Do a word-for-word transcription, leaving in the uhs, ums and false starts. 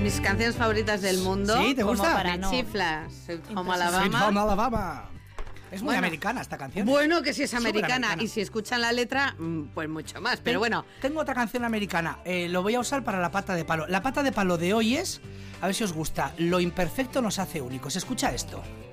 mis canciones favoritas del mundo. ¿Sí? ¿Te gusta? Como para no. Chiflas. Sweet Home Alabama. Alabama. Home Alabama. Es muy bueno, americana esta canción. Bueno, que si es americana, americana. y si escuchan la letra, pues mucho más. Pero bueno. Tengo otra canción americana. Eh, lo voy a usar para la pata de palo. La pata de palo de hoy es, a ver si os gusta, lo imperfecto nos hace únicos. Escucha esto.